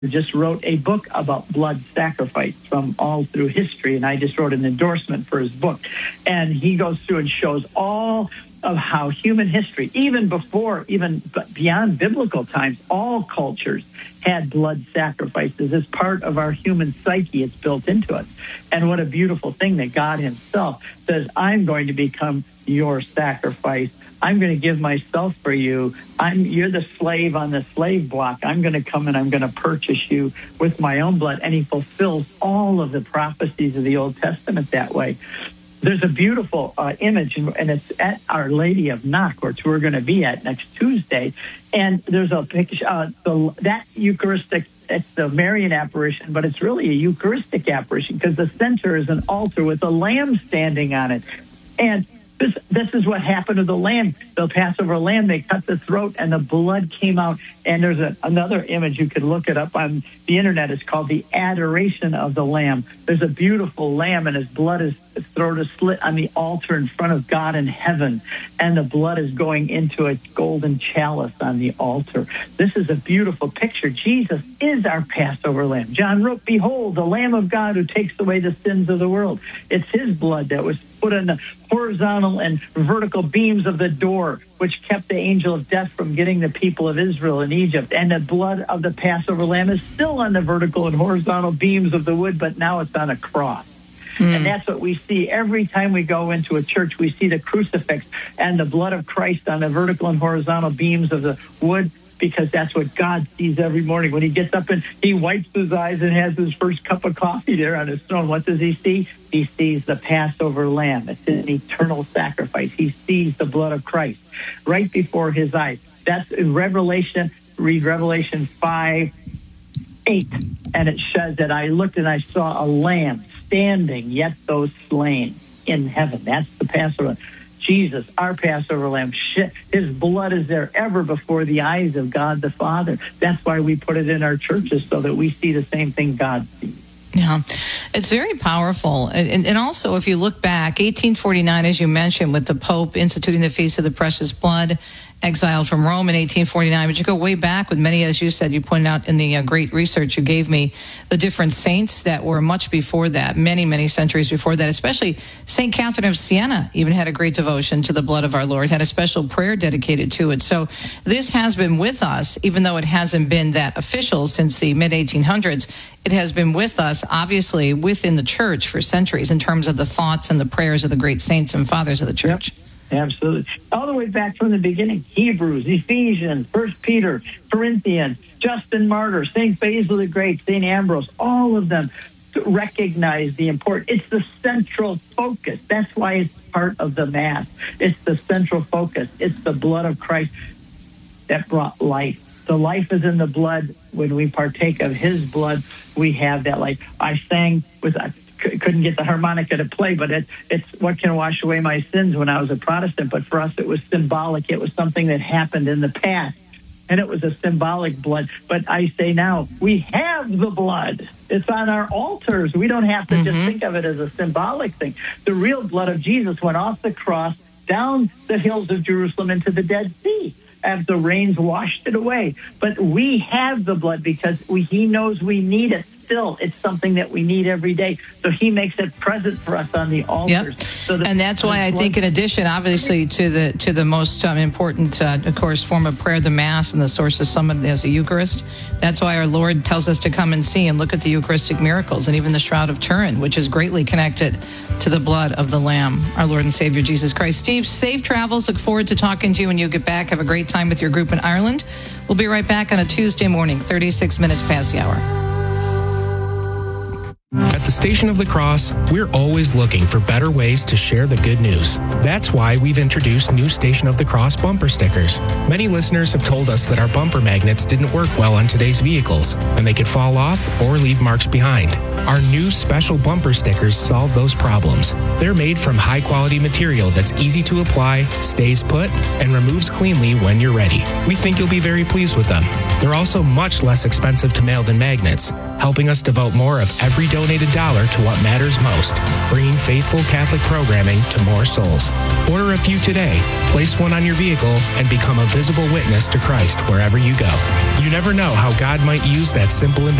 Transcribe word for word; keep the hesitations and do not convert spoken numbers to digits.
just wrote a book about blood sacrifice from all through history, and I just wrote an endorsement for his book. And he goes through and shows all of how human history, even before, even beyond biblical times, all cultures had blood sacrifices as part of our human psyche. It's built into us. And what a beautiful thing that God himself says, I'm going to become your sacrifice. I'm going to give myself for you. I'm, you're the slave on the slave block. I'm going to come and I'm going to purchase you with my own blood. And he fulfills all of the prophecies of the Old Testament that way. There's a beautiful uh, image, and it's at Our Lady of Knock, which we're going to be at next Tuesday. And there's a picture, uh, the, that Eucharistic, it's the Marian apparition, but it's really a Eucharistic apparition because the center is an altar with a lamb standing on it. And This, this is what happened to the lamb, the Passover lamb. They cut the throat and the blood came out. And there's a, another image. You could look it up on the internet. It's called the Adoration of the Lamb. There's a beautiful lamb and his blood is, his throat is slit on the altar in front of God in heaven. And the blood is going into a golden chalice on the altar. This is a beautiful picture. Jesus is our Passover lamb. John wrote, behold, the Lamb of God who takes away the sins of the world. It's his blood that was put on the horizontal and vertical beams of the door, which kept the angel of death from getting the people of Israel in Egypt. And the blood of the Passover lamb is still on the vertical and horizontal beams of the wood, but now it's on a cross. Mm. And that's what we see every time we go into a church. We see the crucifix and the blood of Christ on the vertical and horizontal beams of the wood, because that's what God sees every morning. When he gets up and he wipes his eyes and has his first cup of coffee there on his throne, what does he see? He sees the Passover lamb. It's an eternal sacrifice. He sees the blood of Christ right before his eyes. That's in Revelation. Read Revelation five, eight. And it says that I looked and I saw a lamb standing, yet those slain in heaven. That's the Passover. Jesus, our Passover lamb, his blood is there ever before the eyes of God the Father. That's why we put it in our churches, so that we see the same thing God sees. Yeah, it's very powerful. And, and also, if you look back, eighteen forty-nine, as you mentioned, with the Pope instituting the Feast of the Precious Blood, exiled from Rome in eighteen forty-nine, but you go way back with many, as you said, you pointed out in the uh, great research you gave me, the different saints that were much before that, many, many centuries before that, especially Saint Catherine of Siena even had a great devotion to the blood of our Lord, had a special prayer dedicated to it. So this has been with us, even though it hasn't been that official since the mid eighteen hundreds. It has been with us, obviously, within the church for centuries in terms of the thoughts and the prayers of the great saints and fathers of the church. Yep. Absolutely. All the way back from the beginning. Hebrews, Ephesians, First Peter, Corinthians, Justin Martyr, Saint Basil the Great, Saint Ambrose, all of them recognize the importance. It's the central focus. That's why it's part of the Mass. It's the central focus. It's the blood of Christ that brought life. The life is in the blood. When we partake of his blood, we have that life. I sang with... I couldn't get the harmonica to play, but it, it's what can wash away my sins when I was a Protestant. But for us, it was symbolic. It was something that happened in the past, and it was a symbolic blood. But I say now, we have the blood. It's on our altars. We don't have to mm-hmm. just think of it as a symbolic thing. The real blood of Jesus went off the cross, down the hills of Jerusalem into the Dead Sea, as the rains washed it away. But we have the blood because we, he knows we need it. Still, it's something that we need every day. So he makes it present for us on the altars. Yep. So the, and that's why I think, in addition, obviously, to the to the most um, important, uh, of course, form of prayer, the Mass, and the source of summit as the Eucharist, that's why our Lord tells us to come and see and look at the Eucharistic miracles, and even the Shroud of Turin, which is greatly connected to the blood of the Lamb, our Lord and Savior Jesus Christ. Steve, safe travels. Look forward to talking to you when you get back. Have a great time with your group in Ireland. We'll be right back on a Tuesday morning, thirty-six minutes past the hour. At the Station of the Cross, we're always looking for better ways to share the good news. That's why we've introduced new Station of the Cross bumper stickers. Many listeners have told us that our bumper magnets didn't work well on today's vehicles, and they could fall off or leave marks behind. Our new special bumper stickers solve those problems. They're made from high-quality material that's easy to apply, stays put, and removes cleanly when you're ready. We think you'll be very pleased with them. They're also much less expensive to mail than magnets, helping us devote more of every donated dollar dollar to what matters most, bringing faithful Catholic programming to more souls. Order a few today, place one on your vehicle, and become a visible witness to Christ wherever you go. You never know how God might use that simple